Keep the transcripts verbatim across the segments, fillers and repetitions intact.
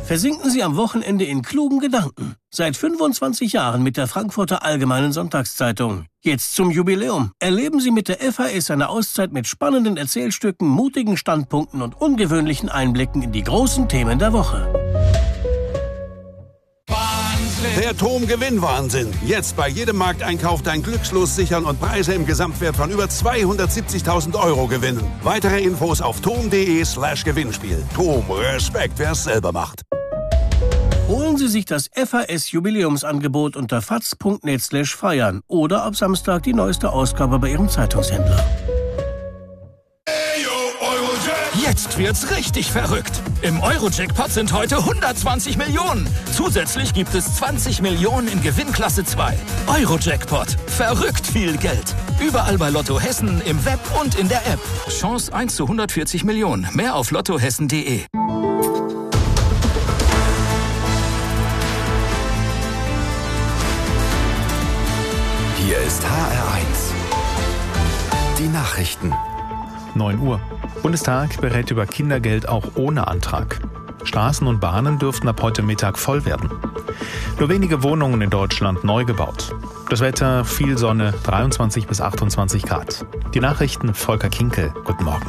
Versinken Sie am Wochenende in klugen Gedanken. Seit fünfundzwanzig Jahren mit der Frankfurter Allgemeinen Sonntagszeitung. Jetzt zum Jubiläum. Erleben Sie mit der F A S eine Auszeit mit spannenden Erzählstücken, mutigen Standpunkten und ungewöhnlichen Einblicken in die großen Themen der Woche. Der TOM-Gewinn-Wahnsinn. Jetzt bei jedem Markteinkauf dein Glückslos sichern und Preise im Gesamtwert von über zweihundertsiebzigtausend Euro gewinnen. Weitere Infos auf tom.de slash Gewinnspiel. TOM, Respekt, wer es selber macht. Holen Sie sich das F A S-Jubiläumsangebot unter faz punkt net slash feiern oder ab Samstag die neueste Ausgabe bei Ihrem Zeitungshändler. Jetzt wird's richtig verrückt. Im Euro-Jackpot sind heute hundertzwanzig Millionen. Zusätzlich gibt es zwanzig Millionen in Gewinnklasse zwei. Euro-Jackpot. Verrückt viel Geld. Überall bei Lotto Hessen, im Web und in der App. Chance eins zu hundertvierzig Millionen. Mehr auf lottohessen punkt de. Hier ist H R eins. Die Nachrichten. neun Uhr. Bundestag berät über Kindergeld auch ohne Antrag. Straßen und Bahnen dürften ab heute Mittag voll werden. Nur wenige Wohnungen in Deutschland neu gebaut. Das Wetter, viel Sonne, dreiundzwanzig bis achtundzwanzig Grad. Die Nachrichten, Volker Kinkel. Guten Morgen.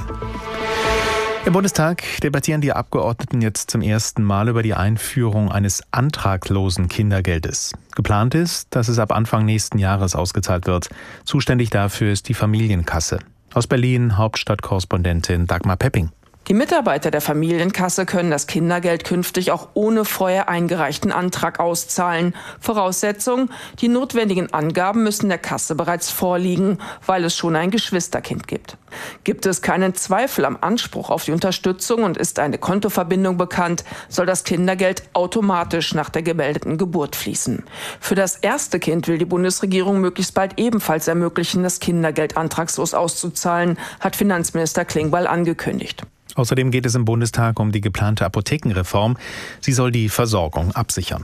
Im Bundestag debattieren die Abgeordneten jetzt zum ersten Mal über die Einführung eines antraglosen Kindergeldes. Geplant ist, dass es ab Anfang nächsten Jahres ausgezahlt wird. Zuständig dafür ist die Familienkasse. Aus Berlin Hauptstadtkorrespondentin Dagmar Pepping. Die Mitarbeiter der Familienkasse können das Kindergeld künftig auch ohne vorher eingereichten Antrag auszahlen. Voraussetzung: die notwendigen Angaben müssen der Kasse bereits vorliegen, weil es schon ein Geschwisterkind gibt. Gibt es keinen Zweifel am Anspruch auf die Unterstützung und ist eine Kontoverbindung bekannt, soll das Kindergeld automatisch nach der gemeldeten Geburt fließen. Für das erste Kind will die Bundesregierung möglichst bald ebenfalls ermöglichen, das Kindergeld antragslos auszuzahlen, hat Finanzminister Klingbeil angekündigt. Außerdem geht es im Bundestag um die geplante Apothekenreform. Sie soll die Versorgung absichern.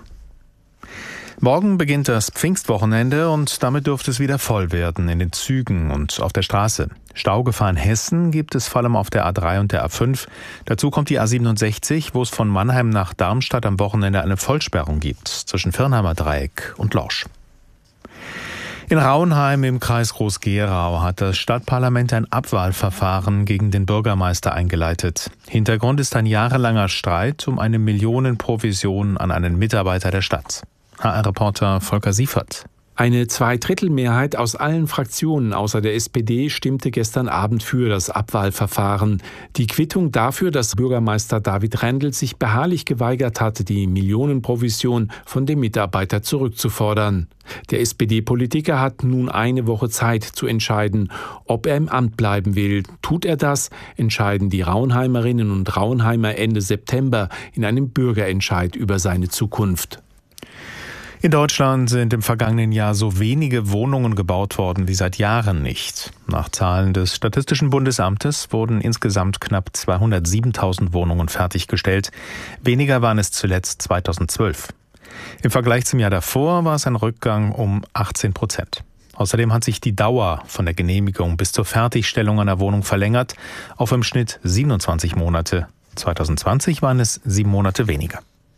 Morgen beginnt das Pfingstwochenende und damit dürfte es wieder voll werden in den Zügen und auf der Straße. Staugefahr in Hessen gibt es vor allem auf der A drei und der A fünf. Dazu kommt die A siebenundsechzig, wo es von Mannheim nach Darmstadt am Wochenende eine Vollsperrung gibt, zwischen Firnheimer Dreieck und Lorsch. In Rauenheim im Kreis Groß-Gerau hat das Stadtparlament ein Abwahlverfahren gegen den Bürgermeister eingeleitet. Hintergrund ist ein jahrelanger Streit um eine Millionenprovision an einen Mitarbeiter der Stadt. H R-Reporter Volker Siefert. Eine Zweidrittelmehrheit aus allen Fraktionen außer der S P D stimmte gestern Abend für das Abwahlverfahren. Die Quittung dafür, dass Bürgermeister David Rendel sich beharrlich geweigert hatte, die Millionenprovision von dem Mitarbeiter zurückzufordern. Der S P D-Politiker hat nun eine Woche Zeit zu entscheiden, ob er im Amt bleiben will. Tut er das, entscheiden die Rauenheimerinnen und Rauenheimer Ende September in einem Bürgerentscheid über seine Zukunft. In Deutschland sind im vergangenen Jahr so wenige Wohnungen gebaut worden wie seit Jahren nicht. Nach Zahlen des Statistischen Bundesamtes wurden insgesamt knapp zweihundertsiebentausend Wohnungen fertiggestellt. Weniger waren es zuletzt zweitausendzwölf. Im Vergleich zum Jahr davor war es ein Rückgang um achtzehn Prozent. Außerdem hat sich die Dauer von der Genehmigung bis zur Fertigstellung einer Wohnung verlängert auf im Schnitt siebenundzwanzig Monate. zweitausendzwanzig waren es sieben Monate weniger.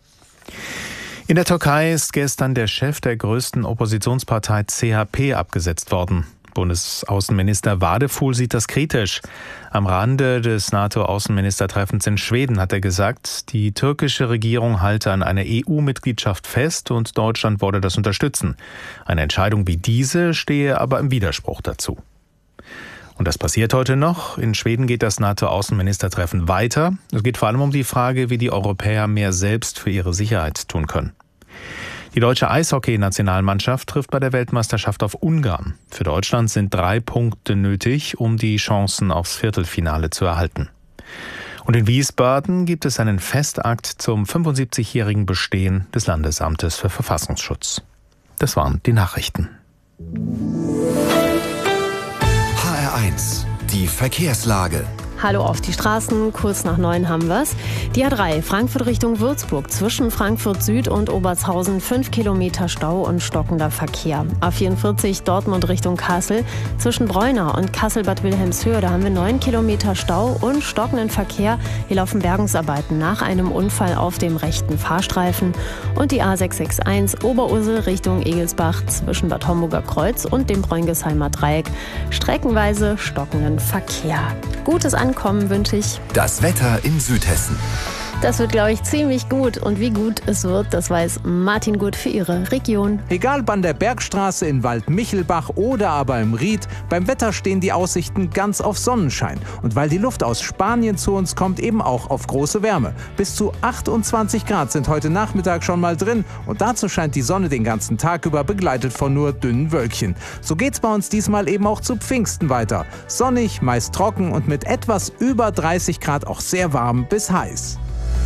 In der Türkei ist gestern der Chef der größten Oppositionspartei C H P abgesetzt worden. Bundesaußenminister Vadeful sieht das kritisch. Am Rande des NATO-Außenministertreffens in Schweden hat er gesagt, die türkische Regierung halte an einer E U-Mitgliedschaft fest und Deutschland wolle das unterstützen. Eine Entscheidung wie diese stehe aber im Widerspruch dazu. Und das passiert heute noch. In Schweden geht das NATO-Außenministertreffen weiter. Es geht vor allem um die Frage, wie die Europäer mehr selbst für ihre Sicherheit tun können. Die deutsche Eishockey-Nationalmannschaft trifft bei der Weltmeisterschaft auf Ungarn. Für Deutschland sind drei Punkte nötig, um die Chancen aufs Viertelfinale zu erhalten. Und in Wiesbaden gibt es einen Festakt zum fünfundsiebzigjährigen Bestehen des Landesamtes für Verfassungsschutz. Das waren die Nachrichten. H R eins, die Verkehrslage. Hallo auf die Straßen, kurz nach neun haben wir's. Die A drei, Frankfurt Richtung Würzburg, zwischen Frankfurt Süd und Obertshausen, fünf Kilometer Stau und stockender Verkehr. A vierundvierzig, Dortmund Richtung Kassel, zwischen Breuna und Kassel-Bad Wilhelmshöhe, da haben wir neun Kilometer Stau und stockenden Verkehr. Hier laufen Bergungsarbeiten nach einem Unfall auf dem rechten Fahrstreifen. Und die A sechs sechs eins, Oberursel Richtung Egelsbach, zwischen Bad Homburger Kreuz und dem Bräungesheimer Dreieck, streckenweise stockenden Verkehr. Gutes Ankommen wünsche ich. Das Wetter in Südhessen. Das wird, glaube ich, ziemlich gut. Und wie gut es wird, das weiß Martin Gut für Ihre Region. Egal ob an der Bergstraße in Wald-Michelbach oder aber im Ried, beim Wetter stehen die Aussichten ganz auf Sonnenschein. Und weil die Luft aus Spanien zu uns kommt, eben auch auf große Wärme. Bis zu achtundzwanzig Grad sind heute Nachmittag schon mal drin. Und dazu scheint die Sonne den ganzen Tag über, begleitet von nur dünnen Wölkchen. So geht's bei uns diesmal eben auch zu Pfingsten weiter. Sonnig, meist trocken und mit etwas über dreißig Grad auch sehr warm bis heiß.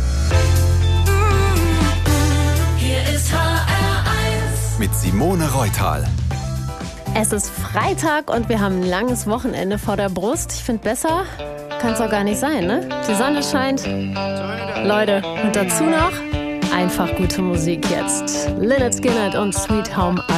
Hier ist H R eins mit Simone Reutal. Es ist Freitag und wir haben ein langes Wochenende vor der Brust. Ich finde, besser kann es auch gar nicht sein, ne? Die Sonne scheint. Leute, und dazu noch einfach gute Musik jetzt. Lynyrd Skynyrd und Sweet Home